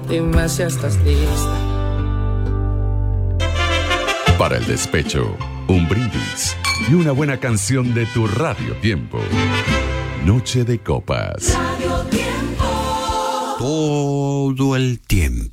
Dime si estás lista. Para el despecho, un brindis y una buena canción de tu Radio Tiempo. Noche de Copas. Radio Tiempo. Todo el tiempo.